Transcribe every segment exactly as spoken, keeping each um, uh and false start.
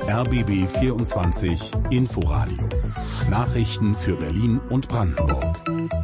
R B B vierundzwanzig Inforadio. Nachrichten für Berlin und Brandenburg.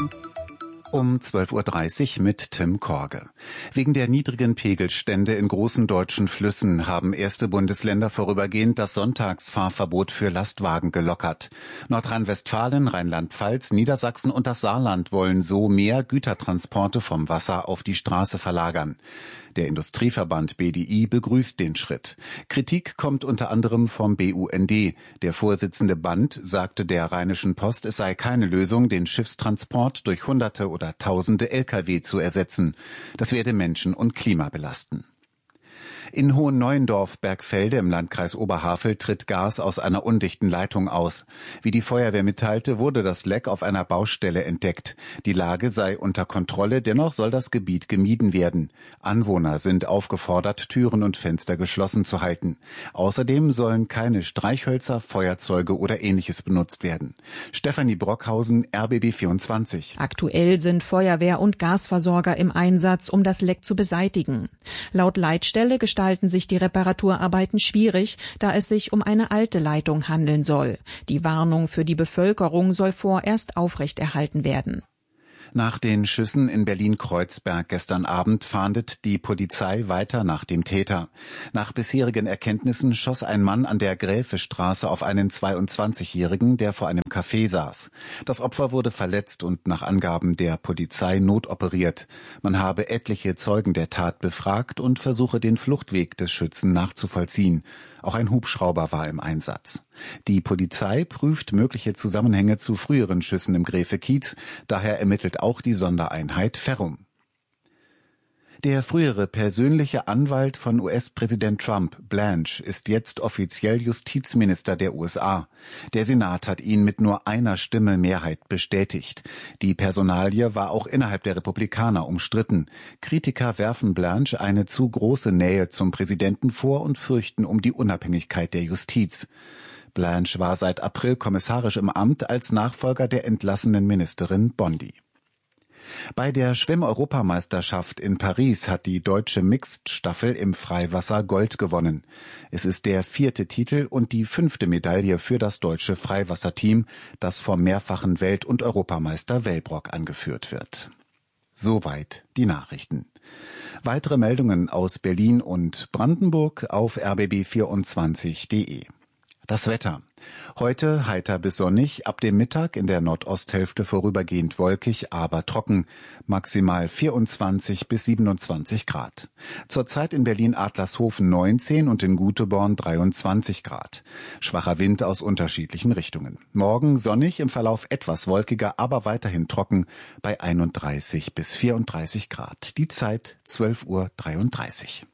Um zwölf Uhr dreißig mit Tim Korge. Wegen der niedrigen Pegelstände in großen deutschen Flüssen haben erste Bundesländer vorübergehend das Sonntagsfahrverbot für Lastwagen gelockert. Nordrhein-Westfalen, Rheinland-Pfalz, Niedersachsen und das Saarland wollen so mehr Gütertransporte vom Wasser auf die Straße verlagern. Der Industrieverband B D I begrüßt den Schritt. Kritik kommt unter anderem vom B U N D. Der Vorsitzende Band sagte der Rheinischen Post, es sei keine Lösung, den Schiffstransport durch Hunderte oder Tausende L K W zu ersetzen. Das werde Menschen und Klima belasten. In Hohenneuendorf-Bergfelde im Landkreis Oberhavel tritt Gas aus einer undichten Leitung aus. Wie die Feuerwehr mitteilte, wurde das Leck auf einer Baustelle entdeckt. Die Lage sei unter Kontrolle, dennoch soll das Gebiet gemieden werden. Anwohner sind aufgefordert, Türen und Fenster geschlossen zu halten. Außerdem sollen keine Streichhölzer, Feuerzeuge oder Ähnliches benutzt werden. Stefanie Brockhausen, R B B vierundzwanzig. Aktuell sind Feuerwehr und Gasversorger im Einsatz, um das Leck zu beseitigen. Laut Leitstelle gestalten sich die Reparaturarbeiten schwierig, da es sich um eine alte Leitung handeln soll. Die Warnung für die Bevölkerung soll vorerst aufrechterhalten werden. Nach den Schüssen in Berlin-Kreuzberg gestern Abend fahndet die Polizei weiter nach dem Täter. Nach bisherigen Erkenntnissen schoss ein Mann an der Gräfestraße auf einen zweiundzwanzigjährigen, der vor einem Café saß. Das Opfer wurde verletzt und nach Angaben der Polizei notoperiert. Man habe etliche Zeugen der Tat befragt und versuche, den Fluchtweg des Schützen nachzuvollziehen. Auch ein Hubschrauber war im Einsatz. Die Polizei prüft mögliche Zusammenhänge zu früheren Schüssen im Gräfe-Kiez. Daher ermittelt auch die Sondereinheit Ferrum. Der frühere persönliche Anwalt von U S-Präsident Trump, Blanche, ist jetzt offiziell Justizminister der U S A. Der Senat hat ihn mit nur einer Stimme Mehrheit bestätigt. Die Personalie war auch innerhalb der Republikaner umstritten. Kritiker werfen Blanche eine zu große Nähe zum Präsidenten vor und fürchten um die Unabhängigkeit der Justiz. Blanche war seit April kommissarisch im Amt als Nachfolger der entlassenen Ministerin Bondi. Bei der Schwimm-Europameisterschaft in Paris hat die deutsche Mixed-Staffel im Freiwasser Gold gewonnen. Es ist der vierte Titel und die fünfte Medaille für das deutsche Freiwasserteam, das vom mehrfachen Welt- und Europameister Wellbrock angeführt wird. Soweit die Nachrichten. Weitere Meldungen aus Berlin und Brandenburg auf r b b vierundzwanzig punkt de. Das Wetter. Heute heiter bis sonnig, ab dem Mittag in der Nordosthälfte vorübergehend wolkig, aber trocken, maximal vierundzwanzig bis siebenundzwanzig Grad. Zurzeit in Berlin-Adlershofen neunzehn und in Guteborn dreiundzwanzig Grad. Schwacher Wind aus unterschiedlichen Richtungen. Morgen sonnig, im Verlauf etwas wolkiger, aber weiterhin trocken bei einunddreißig bis vierunddreißig Grad. Die Zeit zwölf Uhr dreiunddreißig.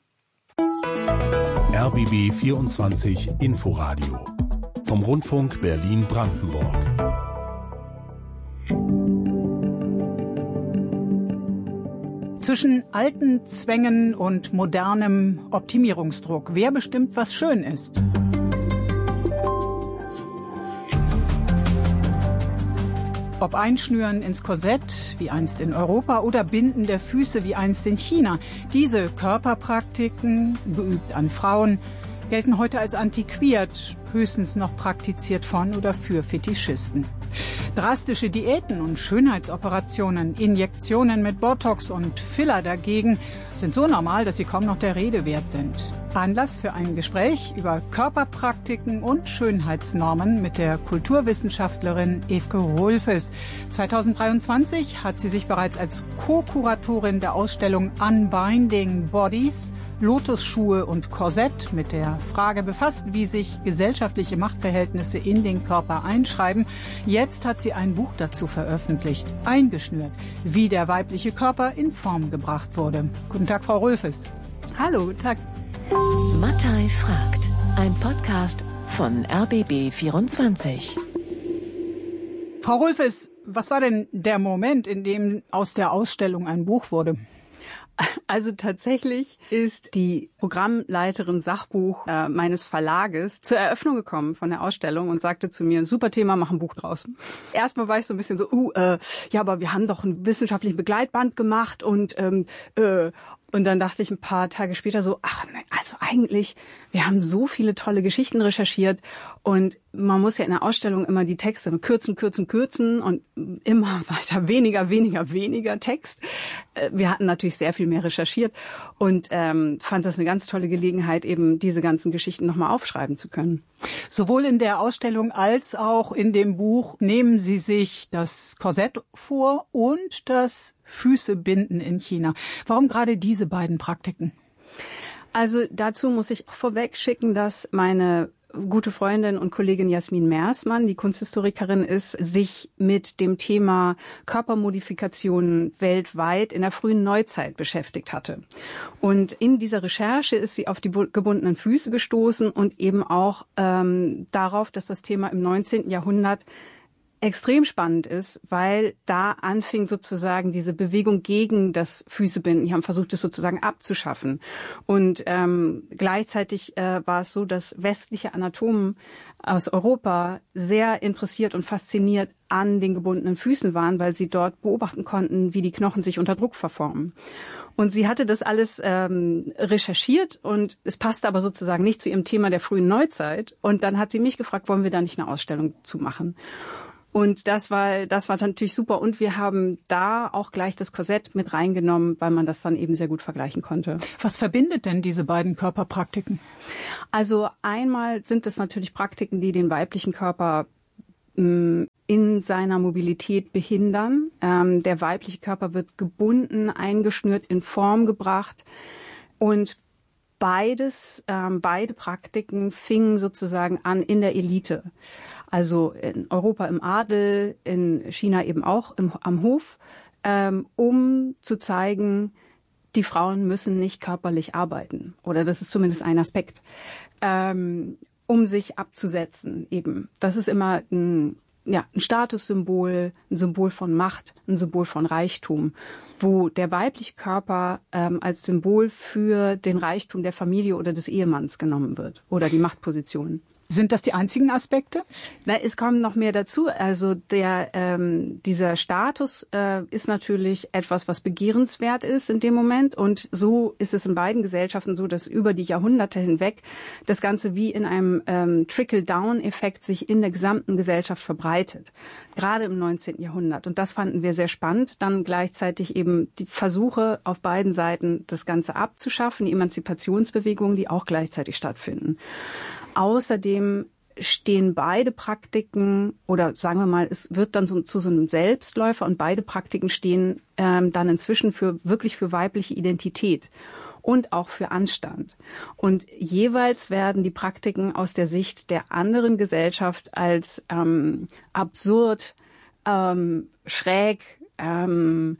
R B B vierundzwanzig Inforadio vom Rundfunk Berlin-Brandenburg. Zwischen alten Zwängen und modernem Optimierungsdruck. Wer bestimmt, was schön ist? Ob Einschnüren ins Korsett, wie einst in Europa, oder Binden der Füße, wie einst in China. Diese Körperpraktiken, geübt an Frauen, gelten heute als antiquiert, höchstens noch praktiziert von oder für Fetischisten. Drastische Diäten und Schönheitsoperationen, Injektionen mit Botox und Filler dagegen sind so normal, dass sie kaum noch der Rede wert sind. Anlass für ein Gespräch über Körperpraktiken und Schönheitsnormen mit der Kulturwissenschaftlerin Ewke Rolfes. zweitausenddreiundzwanzig hat sie sich bereits als Co-Kuratorin der Ausstellung Unbinding Bodies, Lotusschuhe und Korsett mit der Frage befasst, wie sich gesellschaftliche Machtverhältnisse in den Körper einschreiben. Jetzt hat sie ein Buch dazu veröffentlicht, Eingeschnürt, wie der weibliche Körper in Form gebracht wurde. Guten Tag, Frau Rolfes. Hallo, guten Tag. Mattei fragt, ein Podcast von R B B vierundzwanzig. Frau Rolfes, was war denn der Moment, in dem aus der Ausstellung ein Buch wurde? Also tatsächlich ist die Programmleiterin Sachbuch äh, meines Verlages zur Eröffnung gekommen von der Ausstellung und sagte zu mir, super Thema, mach ein Buch draus. Erstmal war ich so ein bisschen so, uh, äh, ja, aber wir haben doch einen wissenschaftlichen Begleitband gemacht und ähm, äh, und dann dachte ich ein paar Tage später so, ach, also eigentlich, wir haben so viele tolle Geschichten recherchiert und man muss ja in der Ausstellung immer die Texte kürzen, kürzen, kürzen und immer weiter weniger, weniger, weniger Text. Wir hatten natürlich sehr viel mehr recherchiert und ähm, fand das eine ganz tolle Gelegenheit, eben diese ganzen Geschichten nochmal aufschreiben zu können. Sowohl in der Ausstellung als auch in dem Buch nehmen Sie sich das Korsett vor und das Füßebinden in China. Warum gerade diese beiden Praktiken? Also dazu muss ich vorweg schicken, dass meine gute Freundin und Kollegin Jasmin Mersmann, die Kunsthistorikerin ist, sich mit dem Thema Körpermodifikationen weltweit in der frühen Neuzeit beschäftigt hatte. Und in dieser Recherche ist sie auf die gebundenen Füße gestoßen und eben auch ähm, darauf, dass das Thema im neunzehnten Jahrhundert extrem spannend ist, weil da anfing sozusagen diese Bewegung gegen das Füßebinden. Die haben versucht, es sozusagen abzuschaffen. Und ähm, gleichzeitig äh, war es so, dass westliche Anatomen aus Europa sehr interessiert und fasziniert an den gebundenen Füßen waren, weil sie dort beobachten konnten, wie die Knochen sich unter Druck verformen. Und sie hatte das alles ähm, recherchiert und es passte aber sozusagen nicht zu ihrem Thema der frühen Neuzeit. Und dann hat sie mich gefragt, wollen wir da nicht eine Ausstellung zu machen? Und das war, das war natürlich super. Und wir haben da auch gleich das Korsett mit reingenommen, weil man das dann eben sehr gut vergleichen konnte. Was verbindet denn diese beiden Körperpraktiken? Also einmal sind es natürlich Praktiken, die den weiblichen Körper mh, in seiner Mobilität behindern. Ähm, der weibliche Körper wird gebunden, eingeschnürt, in Form gebracht. Und beides, ähm, beide Praktiken fingen sozusagen an in der Elite. Also in Europa im Adel, in China eben auch im, am Hof, ähm, um zu zeigen, die Frauen müssen nicht körperlich arbeiten. Oder das ist zumindest ein Aspekt, ähm, um sich abzusetzen eben. Das ist immer ein, ja, ein Statussymbol, ein Symbol von Macht, ein Symbol von Reichtum, wo der weibliche Körper ähm, als Symbol für den Reichtum der Familie oder des Ehemanns genommen wird oder die Machtposition. Sind das die einzigen Aspekte? Na, es kommen noch mehr dazu. Also der ähm, dieser Status äh, ist natürlich etwas, was begehrenswert ist in dem Moment. Und so ist es in beiden Gesellschaften so, dass über die Jahrhunderte hinweg das Ganze wie in einem ähm, Trickle-Down-Effekt sich in der gesamten Gesellschaft verbreitet. Gerade im neunzehnten Jahrhundert. Und das fanden wir sehr spannend. Dann gleichzeitig eben die Versuche auf beiden Seiten, das Ganze abzuschaffen, die Emanzipationsbewegungen, die auch gleichzeitig stattfinden. Außerdem stehen beide Praktiken, oder sagen wir mal, es wird dann so, zu so einem Selbstläufer und beide Praktiken stehen ähm, dann inzwischen für wirklich für weibliche Identität und auch für Anstand. Und jeweils werden die Praktiken aus der Sicht der anderen Gesellschaft als ähm, absurd, ähm, schräg, ähm,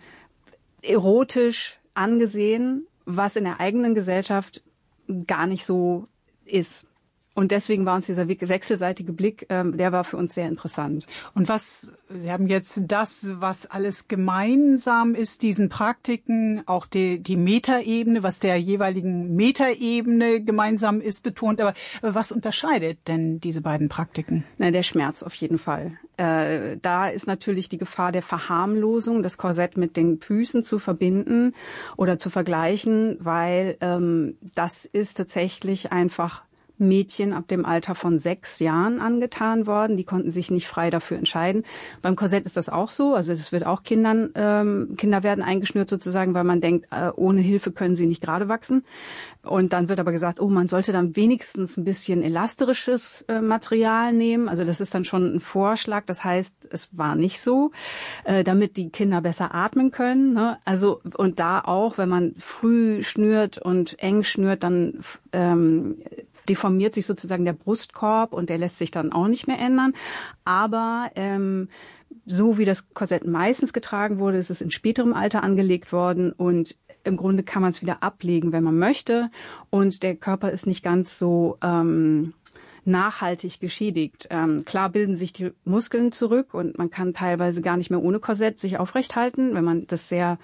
erotisch angesehen, was in der eigenen Gesellschaft gar nicht so ist. Und deswegen war uns dieser wechselseitige Blick, ähm, der war für uns sehr interessant. Und was, Sie haben jetzt das, was alles gemeinsam ist, diesen Praktiken, auch die, die Metaebene, was der jeweiligen Metaebene gemeinsam ist, betont. Aber was unterscheidet denn diese beiden Praktiken? Na, der Schmerz auf jeden Fall. Äh, da ist natürlich die Gefahr der Verharmlosung, das Korsett mit den Füßen zu verbinden oder zu vergleichen, weil ähm, das ist tatsächlich einfach Mädchen ab dem Alter von sechs Jahren angetan worden. Die konnten sich nicht frei dafür entscheiden. Beim Korsett ist das auch so. Also es wird auch Kindern, ähm, Kinder werden eingeschnürt sozusagen, weil man denkt, äh, ohne Hilfe können sie nicht gerade wachsen. Und dann wird aber gesagt, oh, man sollte dann wenigstens ein bisschen elastisches äh, Material nehmen. Also das ist dann schon ein Vorschlag. Das heißt, es war nicht so, äh, damit die Kinder besser atmen können. Ne? Also und da auch, wenn man früh schnürt und eng schnürt, dann ähm, deformiert sich sozusagen der Brustkorb und der lässt sich dann auch nicht mehr ändern. Aber ähm, so wie das Korsett meistens getragen wurde, ist es in späterem Alter angelegt worden und im Grunde kann man es wieder ablegen, wenn man möchte. Und der Körper ist nicht ganz so ähm, nachhaltig geschädigt. Ähm, klar bilden sich die Muskeln zurück und man kann teilweise gar nicht mehr ohne Korsett sich aufrecht halten, wenn man das sehr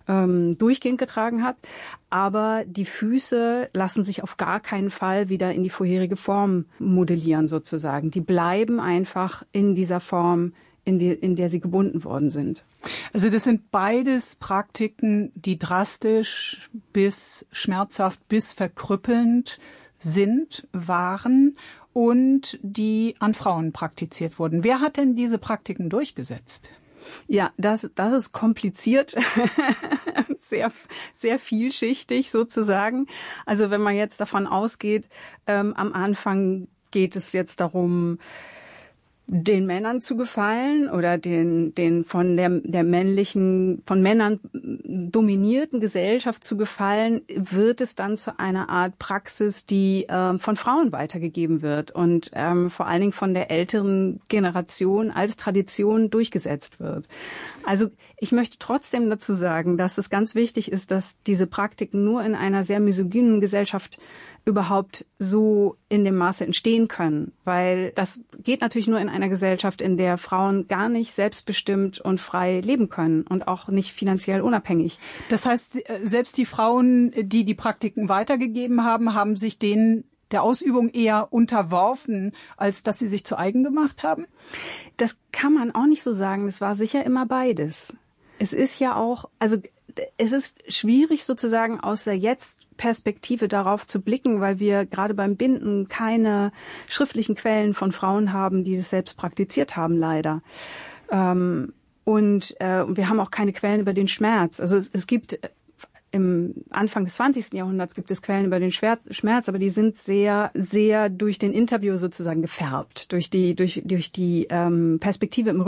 ähm, durchgehend getragen hat. Aber die Füße lassen sich auf gar keinen Fall wieder in die vorherige Form modellieren sozusagen. Die bleiben einfach in dieser Form, in, die, in der sie gebunden worden sind. Also das sind beides Praktiken, die drastisch bis schmerzhaft bis verkrüppelnd sind, waren und die an Frauen praktiziert wurden. Wer hat denn diese Praktiken durchgesetzt? Ja, das, das ist kompliziert, sehr, sehr vielschichtig sozusagen. Also wenn man jetzt davon ausgeht, ähm, am Anfang geht es jetzt darum, den Männern zu gefallen oder den, den von der, der männlichen, von Männern dominierten Gesellschaft zu gefallen, wird es dann zu einer Art Praxis, die ähm, von Frauen weitergegeben wird und ähm, vor allen Dingen von der älteren Generation als Tradition durchgesetzt wird. Also ich möchte trotzdem dazu sagen, dass es ganz wichtig ist, dass diese Praktiken nur in einer sehr misogynen Gesellschaft überhaupt so in dem Maße entstehen können. Weil das geht natürlich nur in einer Gesellschaft, in der Frauen gar nicht selbstbestimmt und frei leben können und auch nicht finanziell unabhängig. Das heißt, selbst die Frauen, die die Praktiken weitergegeben haben, haben sich denen der Ausübung eher unterworfen, als dass sie sich zu eigen gemacht haben? Das kann man auch nicht so sagen. Es war sicher immer beides. Es ist ja auch, also es ist schwierig sozusagen aus der Jetzt-Perspektive darauf zu blicken, weil wir gerade beim Binden keine schriftlichen Quellen von Frauen haben, die es selbst praktiziert haben, leider. Ähm, und äh, wir haben auch keine Quellen über den Schmerz. Also es, es gibt im Anfang des zwanzigsten Jahrhunderts gibt es Quellen über den Schmerz, aber die sind sehr, sehr durch den Interview sozusagen gefärbt, durch die, durch, durch die ähm, Perspektive im